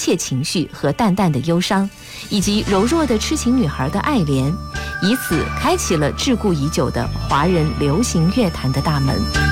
切情绪和淡淡的忧伤，以及柔弱的痴情女孩的爱怜，以此开启了桎梏已久的华人流行乐坛的大门。